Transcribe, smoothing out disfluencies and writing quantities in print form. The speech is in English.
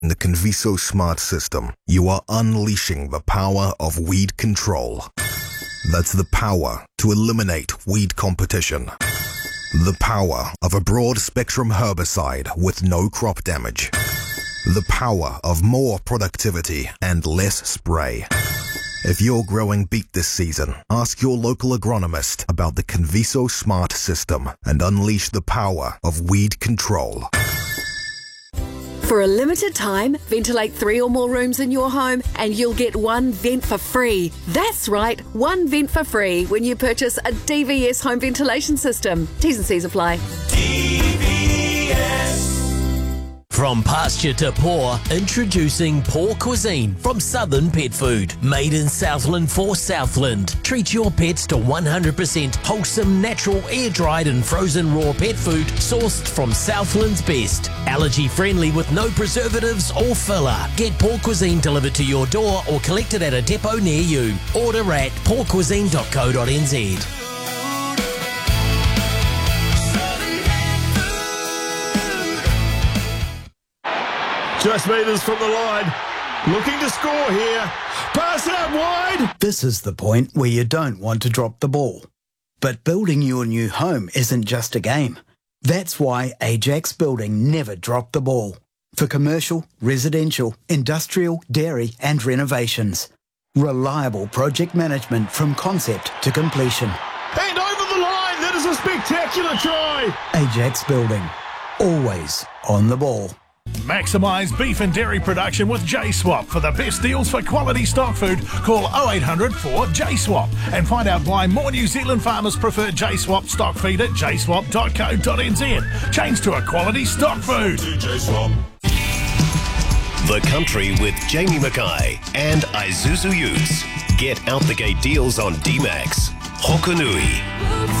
In the Conviso Smart System, you are unleashing the power of weed control. That's the power to eliminate weed competition. The power of a broad-spectrum herbicide with no crop damage. The power of more productivity and less spray. If you're growing beet this season, ask your local agronomist about the Conviso Smart System and unleash the power of weed control. For a limited time, ventilate 3 or more rooms in your home and you'll get 1 vent for free. That's right, 1 vent for free when you purchase a DVS home ventilation system. T's and C's apply. From pasture to pour, introducing Pour Cuisine from Southern Pet Food. Made in Southland for Southland. Treat your pets to 100% wholesome, natural, air-dried and frozen raw pet food sourced from Southland's best. Allergy-friendly with no preservatives or filler. Get Pour Cuisine delivered to your door or collected at a depot near you. Order at pourcuisine.co.nz. Just meters from the line. Looking to score here. Pass it out wide. This is the point where you don't want to drop the ball. But building your new home isn't just a game. That's why Ajax Building never dropped the ball. For commercial, residential, industrial, dairy and renovations. Reliable project management from concept to completion. And over the line. That is a spectacular try. Ajax Building. Always on the ball. Maximise beef and dairy production with J-Swap. For the best deals for quality stock food, call 0800 4 J-Swap and find out why more New Zealand farmers prefer J-Swap stock feed at jswap.co.nz. Change to a quality stock food. The Country with Jamie Mackay and Isuzu Utes. Get out the gate deals on D-Max, Hokanui,